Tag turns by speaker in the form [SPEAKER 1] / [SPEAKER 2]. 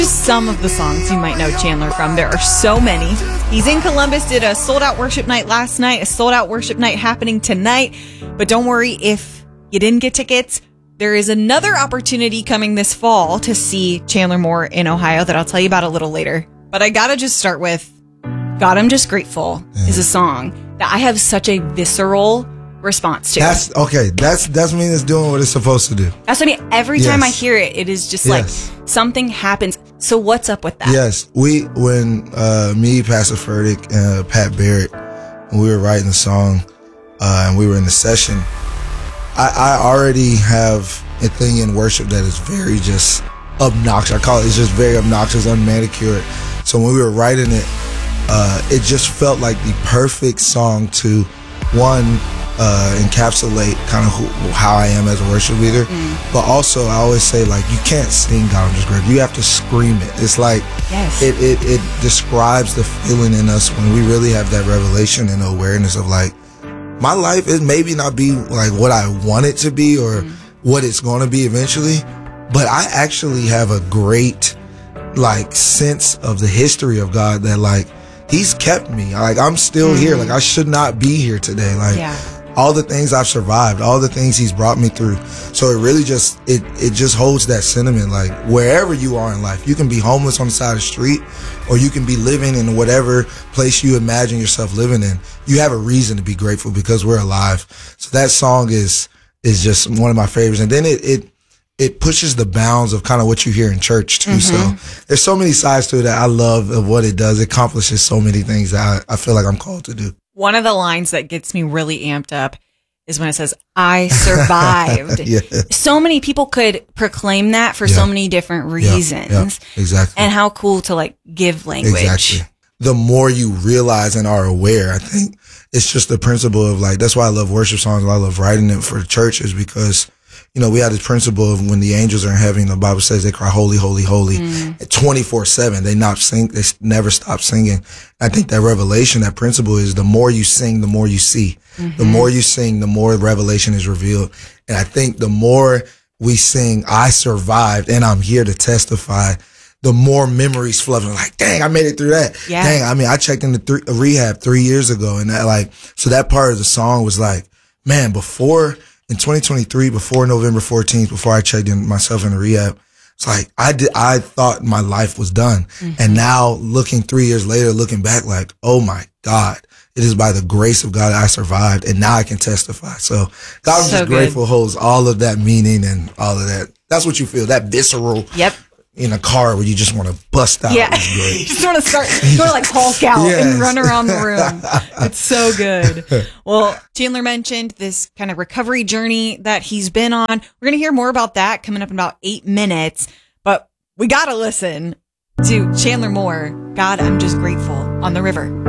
[SPEAKER 1] Just some of the songs you might know Chandler from. There are so many. He's in Columbus, did a sold-out worship night last night, a sold-out worship night happening tonight. But don't worry if you didn't get tickets. There is another opportunity coming this fall to see Chandler Moore in Ohio that I'll tell you about a little later. But I gotta just start with God, I'm Just Grateful is a song that I have such a visceral response to.
[SPEAKER 2] That's mean it's doing what it's supposed to do.
[SPEAKER 1] That's what I mean. Every time I hear it, it is just like something happens. So what's up with that?
[SPEAKER 2] Yes. When me, Pastor Furtick, and Pat Barrett, when we were writing the song and we were in the session, I already have a thing in worship that is very just obnoxious. I call it, it's just very obnoxious, unmanicured. So when we were writing it, it just felt like the perfect song to, one, encapsulate kind of how I am as a worship leader, but also I always say, like, you can't sing God I'm Just Grateful. You have to scream it. It's like it describes the feeling in us when we really have that revelation and awareness of, like, my life is maybe not be like what I want it to be or what it's going to be eventually, but I actually have a great like sense of the history of God that, like, He's kept me. Like, I'm still here. Like, I should not be here today. Like, all the things I've survived, all the things He's brought me through. So it really just, it just holds that sentiment. Like, wherever you are in life, you can be homeless on the side of the street, or you can be living in whatever place you imagine yourself living in. You have a reason to be grateful because we're alive. So that song is just one of my favorites. And then it pushes the bounds of kind of what you hear in church too. So there's so many sides to it that I love of what it does. It accomplishes so many things that I feel like I'm called to do.
[SPEAKER 1] One of the lines that gets me really amped up is when it says, I survived. So many people could proclaim that for so many different reasons.
[SPEAKER 2] Exactly.
[SPEAKER 1] And how cool to, like, give language.
[SPEAKER 2] Exactly. The more you realize and are aware, I think it's just the principle of, like, that's why I love worship songs. I love writing it for churches because, you know, we have this principle of when the angels are in heaven, the Bible says they cry, holy, holy, holy, 24/7. They never stop singing. I think that revelation, that principle is the more you sing, the more you see. The more you sing, the more revelation is revealed. And I think the more we sing, I survived and I'm here to testify, the more memories flood. Like, dang, I made it through that. Dang, I mean, I checked into rehab 3 years ago, and that, like, so that part of the song was like, man, in 2023, before November 14th, before I checked in myself in the rehab, it's like I thought my life was done. And now looking 3 years later, looking back, like, oh my God, it is by the grace of God I survived, and now I can testify. So God, I'm just grateful, holds all of that meaning and all of that. That's what you feel, that visceral. In a car where you just want to bust out.
[SPEAKER 1] You just want to start, you want to, like, Hulk out and run around the room. It's so good. Well, Chandler mentioned this kind of recovery journey that he's been on. We're going to hear more about that coming up in about 8 minutes, but we got to listen to Chandler Moore, God, I'm Just Grateful, on the River.